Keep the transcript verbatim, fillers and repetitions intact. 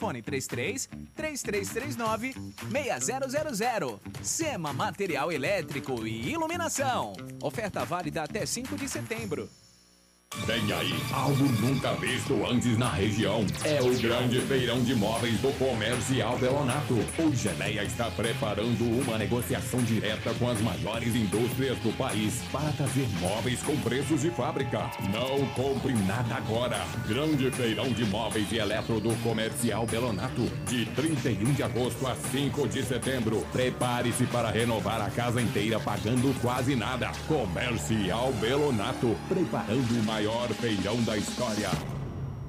Fone três três, três três três nove, seis zero zero zero. Sema Material Elétrico e Iluminação. Oferta válida até cinco de setembro. Vem aí, algo nunca visto antes na região. É o grande feirão de móveis do Comercial Belonato. O Geneia está preparando uma negociação direta com as maiores indústrias do país para trazer móveis com preços de fábrica. Não compre nada agora. Grande feirão de móveis e eletro do Comercial Belonato, de trinta e um de agosto a cinco de setembro. Prepare-se para renovar a casa inteira pagando quase nada. Comercial Belonato, preparando uma maior feirão da história.